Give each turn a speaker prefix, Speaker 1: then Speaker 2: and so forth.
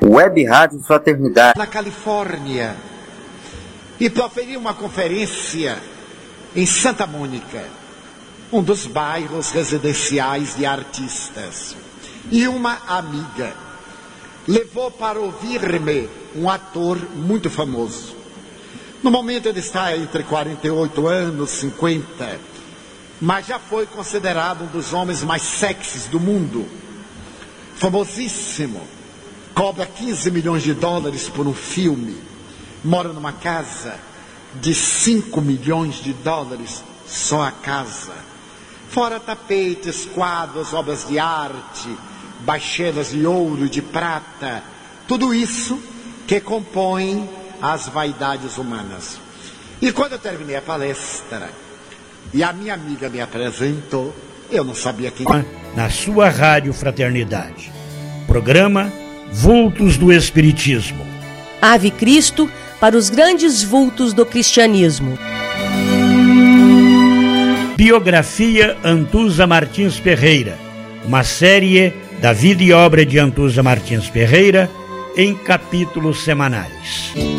Speaker 1: Web Rádio Fraternidade,
Speaker 2: na Califórnia, e proferi uma conferência em Santa Mônica, um dos bairros residenciais de artistas. E uma amiga levou para ouvir-me um ator muito famoso. No momento ele está entre 48 anos, 50, mas já foi considerado um dos homens mais sexys do mundo. Famosíssimo. Cobra 15 milhões de dólares por um filme. Mora numa casa de 5 milhões de dólares, só a casa. Fora tapetes, quadros, obras de arte, baixelas de ouro e de prata. Tudo isso que compõe as vaidades humanas. E quando eu terminei a palestra e a minha amiga me apresentou, eu não sabia quem...
Speaker 3: Na sua Rádio Fraternidade. Programa Vultos do Espiritismo.
Speaker 4: Ave Cristo para os grandes vultos do cristianismo.
Speaker 3: Biografia Antusa Martins Ferreira. Uma série da vida e obra de Antusa Martins Ferreira em capítulos semanais.